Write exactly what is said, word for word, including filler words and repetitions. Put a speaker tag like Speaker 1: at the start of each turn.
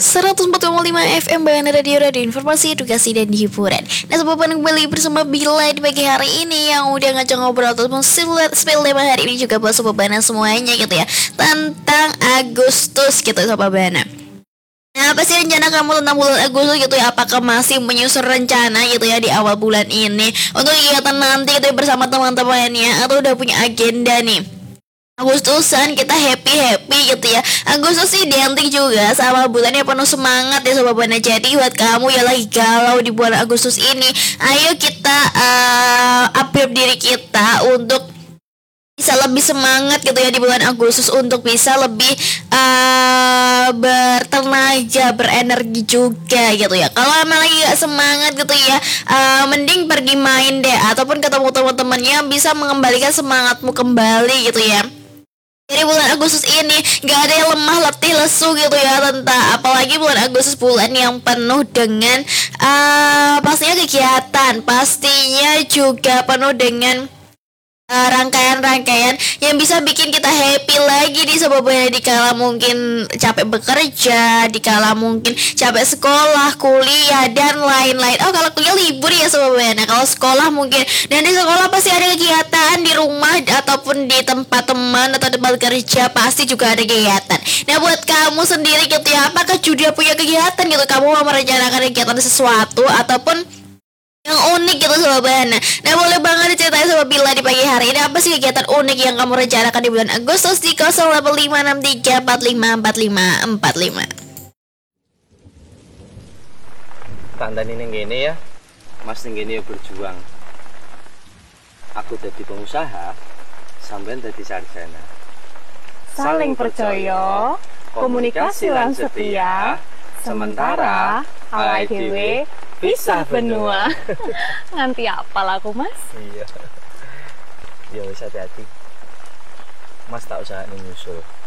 Speaker 1: seratus empat koma lima F M Bana Radio, Radio Informasi, Edukasi, dan Hiburan. Nah, sobat Bana kembali bersama Bila di pagi hari ini yang udah ngajak ngobrol ataupun spill tema hari ini juga buat sobat Bana semuanya gitu ya, tentang Agustus gitu sobat Bana. Nah, apa sih rencana kamu tentang bulan Agustus gitu ya? Apakah masih menyusun rencana gitu ya di awal bulan ini untuk kegiatan nanti gitu ya bersama teman-temannya, atau udah punya agenda nih? Agustusan kita happy-happy gitu ya. Agustus sih identik juga sama bulannya penuh semangat ya sobat Bana. Jadi buat kamu yang lagi galau di bulan Agustus ini, ayo kita uh, upgrade diri kita untuk bisa lebih semangat gitu ya di bulan Agustus, untuk bisa lebih uh, bertenaga, berenergi juga gitu ya. Kalau emang lagi gak semangat gitu ya, uh, mending pergi main deh, ataupun ketemu teman-temannya bisa mengembalikan semangatmu kembali gitu ya. Jadi bulan Agustus ini gak ada yang lemah, letih, lesu gitu ya tentang, apalagi bulan Agustus bulan yang penuh dengan uh, pastinya kegiatan, pastinya juga penuh dengan Uh, rangkaian-rangkaian yang bisa bikin kita happy lagi di sobat Bana, dikala mungkin capek bekerja, dikala mungkin capek sekolah, kuliah, dan lain-lain. Oh, kalau kuliah libur ya sobat Bana, kalau sekolah mungkin, dan di sekolah pasti ada kegiatan, di rumah ataupun di tempat teman atau tempat kerja pasti juga ada kegiatan. Nah, buat kamu sendiri gitu ya, apakah juga punya kegiatan gitu, kamu mau merencanakan kegiatan sesuatu ataupun yang unik gitu sobat Bana? Nah, boleh banget diceritain sama Bila di pagi hari ini, apa sih kegiatan unik yang kamu rencanakan di bulan Agustus di nol delapan lima enam tiga empat lima empat lima empat lima.
Speaker 2: Kandani ning ngene ya, Mas ning ngene berjuang. Aku jadi pengusaha, sampean jadi sarjana.
Speaker 3: Saling percaya, komunikasi lan setia, sementara awake dhewe pisah benua. Nganti apal aku, Mas?
Speaker 2: Iya. Ya wis hati-hati. Mas tak usah nyusul.